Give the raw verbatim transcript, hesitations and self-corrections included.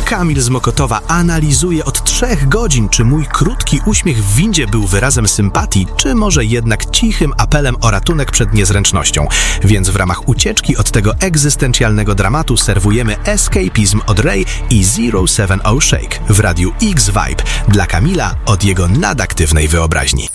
Kamil z Mokotowa analizuje od trzech godzin, czy mój krótki uśmiech w windzie był wyrazem sympatii, czy może jednak cichym apelem o ratunek przed niezręcznością. Więc w ramach ucieczki od tego egzystencjalnego dramatu serwujemy Escapism od Ray i zero siedem zero Shake w Radiu X Vibe dla Kamila od jego nadaktywnej wyobraźni.